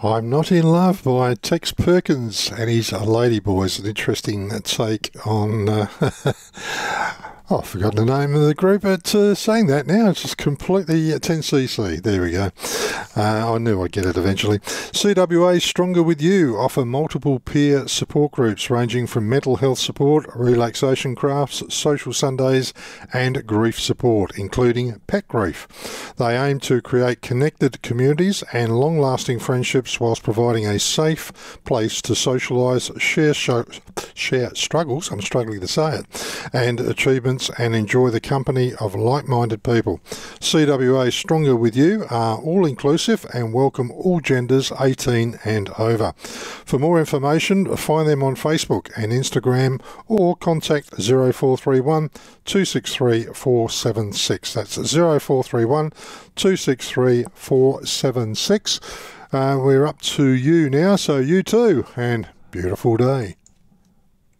I'm Not in Love by Tex Perkins and his Ladyboys. An interesting take on... I've forgotten the name of the group, but saying that now, it's just completely 10cc. There we go. I knew I'd get it eventually. CWA Stronger With You offer multiple peer support groups ranging from mental health support, relaxation crafts, social Sundays and grief support, including pet grief. They aim to create connected communities and long-lasting friendships whilst providing a safe place to socialise, share struggles, I'm struggling to say it, and achievements, and enjoy the company of like-minded people. CWA Stronger With You are all-inclusive and welcome all genders 18 and over. For more information, find them on Facebook and Instagram or contact 0431 263 476. That's 0431 263 476. We're up to you now, so you too, and beautiful day.